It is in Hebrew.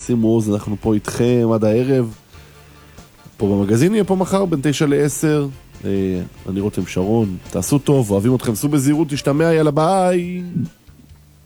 שימו עוז, אנחנו פה איתכם עד הערב. פה במגזין יהיה פה מחר בין 9 ל-10. אני רותם שרון, תעשו טוב, אוהבים אתכם, סעו בזהירות, תשתמע, יאללה ביי.